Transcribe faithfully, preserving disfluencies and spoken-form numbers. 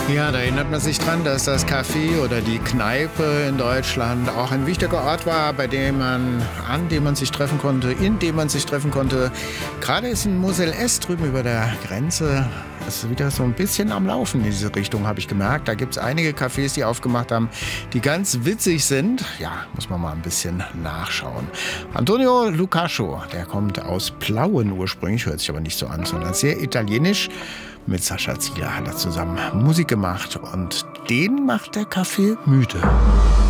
Ja, da erinnert man sich dran, dass das Café oder die Kneipe in Deutschland auch ein wichtiger Ort war, bei dem man, an dem man sich treffen konnte, in dem man sich treffen konnte. Gerade ist in Mosel-S drüben über der Grenze, das ist wieder so ein bisschen am Laufen in diese Richtung, habe ich gemerkt. Da gibt es einige Cafés, die aufgemacht haben, die ganz witzig sind. Ja, muss man mal ein bisschen nachschauen. Antonio Lucascio, der kommt aus Plauen ursprünglich, hört sich aber nicht so an, sondern sehr italienisch. Mit Sascha Zieler hat er zusammen Musik gemacht und den macht der Kaffee müde.